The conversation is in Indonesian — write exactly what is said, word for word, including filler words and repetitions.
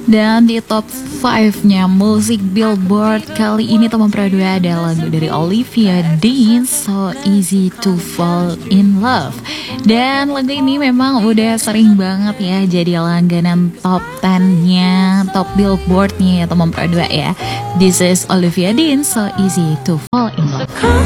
Dan di top lima-nya musik Billboard kali ini teman perdua ada lagu dari Olivia Dean, So Easy to Fall in Love. Dan lagu ini memang udah sering banget ya jadi langganan top sepuluh-nya, top Billboard-nya ya teman perdua ya. This is Olivia Dean, So Easy to Fall in Love.